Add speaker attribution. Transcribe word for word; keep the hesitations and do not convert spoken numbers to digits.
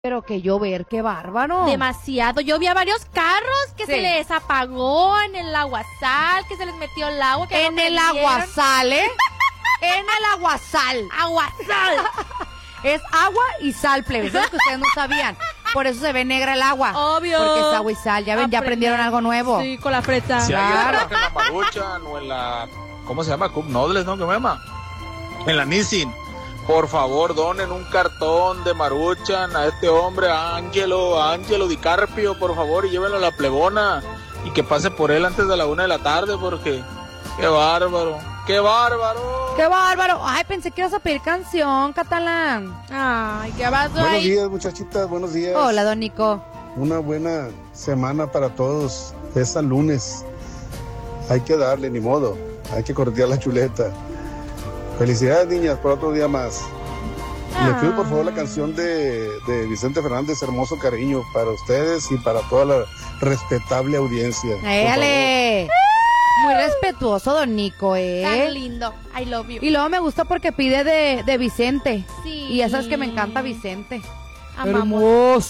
Speaker 1: Pero que llover, qué bárbaro.
Speaker 2: Demasiado. Yo vi a varios carros que sí. se les apagó en el aguasal, que se les metió el agua. Que
Speaker 1: en el aguasal, ¿eh? En el aguasal.
Speaker 2: Aguasal.
Speaker 1: Es agua y sal, plebes. Es que ustedes no sabían. Por eso se ve negra el agua.
Speaker 2: Obvio.
Speaker 1: Porque es agua y sal. Ya ven, ya aprendieron algo nuevo.
Speaker 2: Sí, con la fresa.
Speaker 3: Si
Speaker 1: claro.
Speaker 3: alguien trabaja en la Maruchan o en la... ¿Cómo se llama? Cup Noodles, ¿no? ¿Qué me llama? En la Nissin. Por favor, donen un cartón de Maruchan a este hombre, a Ángelo, a Ángelo Di Carpio, por favor, y llévenlo a la Plebona. Y que pase por él antes de la una de la tarde, porque... ¡Qué bárbaro! ¡Qué bárbaro!
Speaker 1: ¡Qué bárbaro! Ay, pensé que ibas a pedir canción, Catalán.
Speaker 2: Ay, ¿qué vas a
Speaker 4: Buenos ahí? días, muchachitas, buenos días.
Speaker 1: Hola, don Nico.
Speaker 4: Una buena semana para todos. Es el lunes. Hay que darle, ni modo. Hay que corretear la chuleta. Felicidades, niñas, por otro día más. Ah. Le pido, por favor, la canción de, de Vicente Fernández, Hermoso Cariño, para ustedes y para toda la respetable audiencia.
Speaker 1: ¡Éale! Muy respetuoso, don Nico, ¿eh?
Speaker 2: Tan lindo. I love you.
Speaker 1: Y luego me gusta porque pide de, de Vicente.
Speaker 2: Sí.
Speaker 1: Y ya sabes que me encanta Vicente.
Speaker 2: Amamos.
Speaker 1: Hermoso.